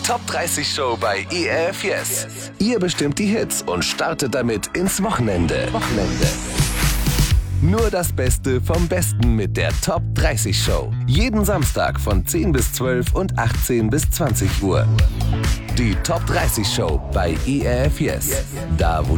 Top 30 Show bei ERF Yes. Ihr bestimmt die Hits und startet damit ins Wochenende. Nur das Beste vom Besten mit der Top 30 Show. Jeden Samstag von 10 bis 12 und 18 bis 20 Uhr. Die Top 30 Show bei ERF Yes. Da, wo